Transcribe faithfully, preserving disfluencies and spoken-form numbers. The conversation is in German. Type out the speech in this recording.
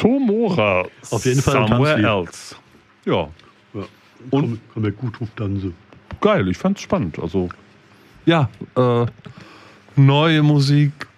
Tomorrow. Auf jeden Fall ein Somewhere Tanzlied. else. Ja. Ja. Und- Kann, kann mir gut drauf tanzen. Geil, ich fand's spannend. Also, ja, äh, neue Musik,